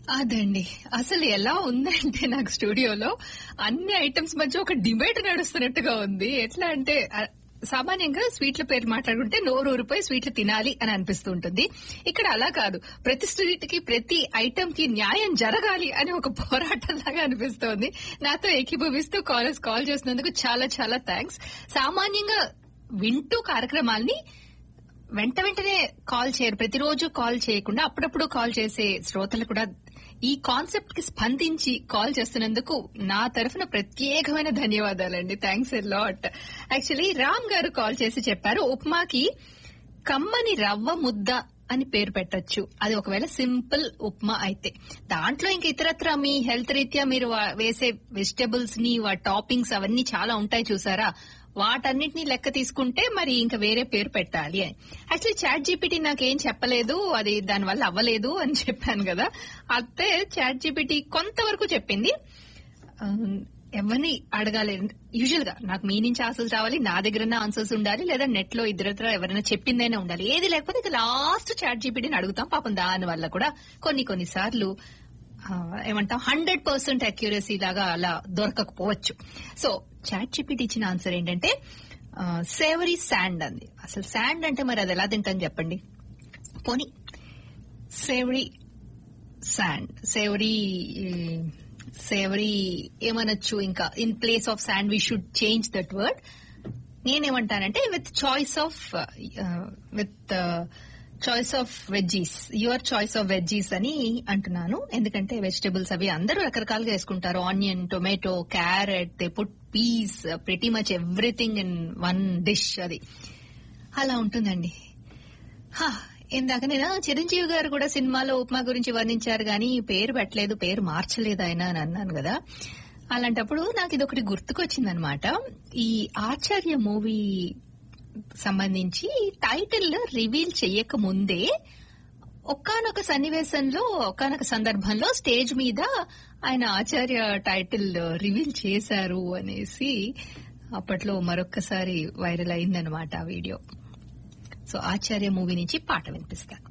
అదండి అసలు ఎలా ఉందంటే నాకు స్టూడియోలో అన్ని ఐటమ్స్ మధ్య ఒక డిబేట్ నడుస్తున్నట్టుగా ఉంది. ఎట్లా అంటే సామాన్యంగా స్వీట్ల పేరు మాట్లాడుకుంటే నోరు ఊరిపోయి స్వీట్లు తినాలి అని అనిపిస్తూ ఉంటుంది. ఇక్కడ అలా కాదు, ప్రతి స్వీట్ కి ప్రతి ఐటమ్ కి న్యాయం జరగాలి అని ఒక పోరాటం లాగా అనిపిస్తోంది. నాతో ఏకీభవిస్తూ కాల్ చేసినందుకు చాలా చాలా థ్యాంక్స్. సామాన్యంగా వింటూ కార్యక్రమాల్ని వెంటనే కాల్ చేయరు, ప్రతిరోజు కాల్ చేయకుండా అప్పుడప్పుడు కాల్ చేసే శ్రోతలు కూడా ఈ కాన్సెప్ట్ కి స్పందించి కాల్ చేస్తున్నందుకు నా తరఫున ప్రత్యేకమైన ధన్యవాదాలండి. Thanks a lot. Actually Ram గారు కాల్ చేసి చెప్పారు, ఉప్మాకి కమ్మని రవ్వ ముద్ద అని పేరు పెట్టొచ్చు. అది ఒకవేళ సింపుల్ ఉప్మా అయితే. దాంట్లో ఇంక ఇతరత్ర మీ హెల్త్ రీత్యా మీరు వేసే వెజిటబుల్స్ ని టాపింగ్స్ అవన్నీ చాలా ఉంటాయి చూసారా, వాటన్నిటినీ లెక్క తీసుకుంటే మరి ఇంకా వేరే పేరు పెట్టాలి అని. యాక్చువల్లీ చాట్ జీపీటీ నాకేం చెప్పలేదు, అది దానివల్ల అవ్వలేదు అని చెప్పాను కదా. అయితే చాట్ జీపీటీ కొంతవరకు చెప్పింది. ఎవరిని అడగాలి, యూజువల్ గా నాకు మీ నుంచి ఆన్సర్స్ రావాలి, నా దగ్గర ఆన్సర్స్ ఉండాలి, లేదా నెట్ లో ఇద్దరు ఎవరైనా చెప్పిందైనా ఉండాలి. ఏది లేకపోతే ఇక లాస్ట్ చాట్ జీపీటీని అడుగుతాం. పాపం దాని వల్ల కూడా కొన్నిసార్లు ఏమంటాం 100% అక్యురసీ లాగా అలా దొరకకపోవచ్చు. సో చాట్ జీపీటీ ఇచ్చిన ఆన్సర్ ఏంటంటే సేవరీ శాండ్ అంది. అసలు శాండ్ అంటే మరి అది ఎలా తింటాను చెప్పండి. పోనీ సేవరీ శాండ్, సేవరీ ఏమనొచ్చు ఇంకా. In place of sand we should change that word. నేనేమంటానంటే with choice of veggies, your choice of veggies అని అంటున్నాను. ఎందుకంటే వెజిటబుల్స్ అవి అందరూ రకరకాలుగా వేసుకుంటారు. Onion, tomato, carrot, they put piece, pretty much everything in one dish. అది అలా ఉంటుందండి. ఇందాక నేను చిరంజీవి గారు కూడా సినిమాలో ఉప్మా గురించి వర్ణించారు గానీ పేరు పెట్టలేదు, పేరు మార్చలేదు ఆయన అని అన్నాను కదా. అలాంటప్పుడు నాకు ఇది ఒకటి గుర్తుకొచ్చిందనమాట. ఈ ఆచార్య మూవీ సంబంధించి టైటిల్ రివీల్ చెయ్యక ముందే ఒకానొక సన్నివేశంలో, ఒకానొక సందర్భంలో స్టేజ్ మీద ఆయన ఆచార్య టైటిల్ రివీల్ చేశారు అనేసి అప్పట్లో మరొక్కసారి వైరల్ అయిందనమాట ఆ వీడియో. సో ఆచార్య మూవీ నుంచి పాట వినిపిస్తా.